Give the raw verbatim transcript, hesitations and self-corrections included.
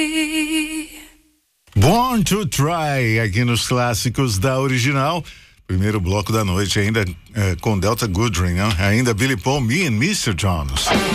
Born to Try, aqui nos clássicos da original. Primeiro bloco da noite, ainda é, com Delta Goodrem, né? Ainda Billy Paul, Me and mister Jones.